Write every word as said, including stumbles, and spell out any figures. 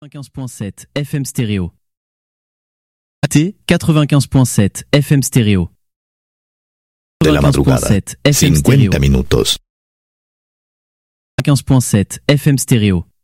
quatre-vingt-quinze point sept F M stéréo. T quatre-vingt-quinze point sept F M stéréo. De la madrugada, cincuenta minutos. quinze point sept F M stéréo.